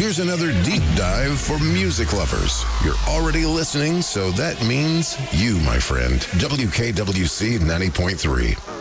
Here's another deep dive for music lovers. You're already listening, so that means you, my friend. WKWC 90.3.